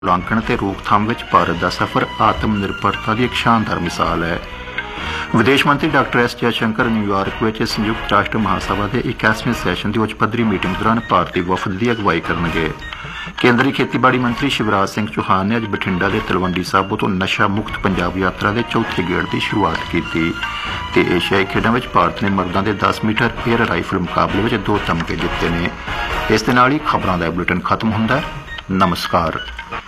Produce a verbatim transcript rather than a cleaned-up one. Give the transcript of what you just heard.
ਮੁਲਾਂਕਣ ਤੇ ਰੋਕਥਾਮ ਵਿੱਚ ਭਾਰਤ ਦਾ ਸਫ਼ਰ ਆਤਮ ਨਿਰਭਰਤਾ ਦੀ ਇੱਕ ਸ਼ਾਨਦਾਰ ਮਿਸਾਲ ਹੈ। ਵਿਦੇਸ਼ ਮੰਤਰੀ ਡਾਕਟਰ ਐਸ ਜੈਸ਼ੰਕਰ ਨਿਊਯਾਰਕ ਵਿੱਚ ਸੰਯੁਕਤ ਰਾਸ਼ਟਰ ਮਹਾਸਭਾ ਦੇ ਇਕੱਤਵਵੇਂ ਸੈਸ਼ਨ ਦੀ ਉੱਚ ਪੱਧਰੀ ਮੀਟਿੰਗ ਦੌਰਾਨ ਭਾਰਤੀ ਵਫਦ ਦੀ ਅਗਵਾਈ ਕਰਨਗੇ। ਕੇਂਦਰੀ ਖੇਤੀਬਾੜੀ ਮੰਤਰੀ ਸ਼ਿਵਰਾਜ ਸਿੰਘ ਚੌਹਾਨ ਨੇ ਅੱਜ ਬਠਿੰਡਾ ਦੇ ਤਲਵੰਡੀ ਸਾਬੋ ਤੋਂ ਨਸ਼ਾ ਮੁਕਤ ਪੰਜਾਬ ਯਾਤਰਾ ਦੇ ਚੌਥੇ ਗੇੜ ਦੀ ਸ਼ੁਰੂਆਤ ਕੀਤੀ ਤੇ ਏਸ਼ੀਆਈ ਖੇਡਾਂ ਵਿੱਚ ਭਾਰਤ ਨੇ ਮਰਦਾਂ ਦੇ ਦਸ ਮੀਟਰ ਏਅਰ ਰਾਈਫਲ ਮੁਕਾਬਲੇ ਵਿੱਚ ਦੋ ਤਮਗੇ ਜਿੱਤੇ ਨੇ। ਇਸ ਦੇ ਨਾਲ ਹੀ ਖਬਰਾਂ ਦਾ ਬੁਲੇਟਿਨ ਖਤਮ ਹੁੰਦਾ ਹੈ। ਨਮਸਕਾਰ।